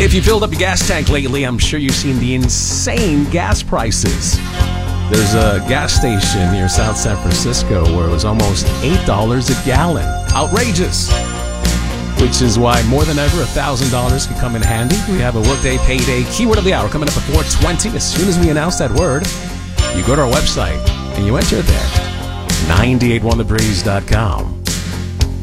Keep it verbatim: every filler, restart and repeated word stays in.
If you filled up your gas tank lately, I'm sure you've seen the insane gas prices. There's a gas station near South San Francisco where it was almost eight dollars a gallon. Outrageous! Which is why more than ever, one thousand dollars can come in handy. We have a Workday Payday Keyword of the Hour coming up at four twenty. As soon as we announce that word, you go to our website and you enter there, nine eight one the breeze dot com.